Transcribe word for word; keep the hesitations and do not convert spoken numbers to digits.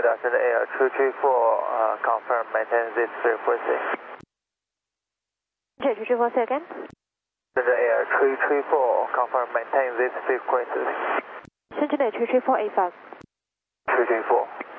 Center Air two three four, uh, confirm maintain this frequency. two three four, say again. Center Air three three four, confirm maintain this frequency. Center Air two three four eight five. two three four.